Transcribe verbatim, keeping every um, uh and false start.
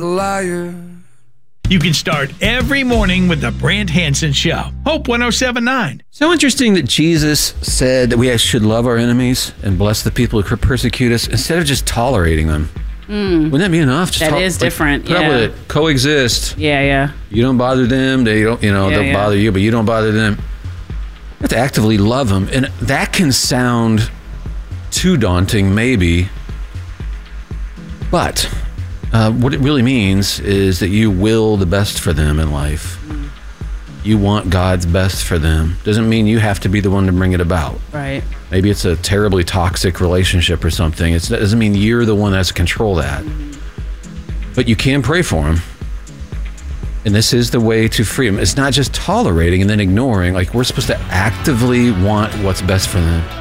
liar. You can start every morning with the Brant Hansen Show. Hope one oh seven point nine. So interesting that Jesus said that we should love our enemies and bless the people who persecute us instead of just tolerating them. Mm. Wouldn't that be enough? Just That tol- is like, different, put up yeah. with it. Coexist. Yeah, yeah. You don't bother them. They don't. You know, Yeah, they'll yeah. bother you, but you don't bother them. You have to actively love them, and that can sound too daunting, maybe. But uh, what it really means is that you will the best for them in life. Mm. You want God's best for them. Doesn't mean you have to be the one to bring it about. Right. Maybe it's a terribly toxic relationship or something. It's, it doesn't mean you're the one that has to control that. Mm-hmm. But you can pray for them. And this is the way to freedom. It's not just tolerating and then ignoring. Like, we're supposed to actively want what's best for them.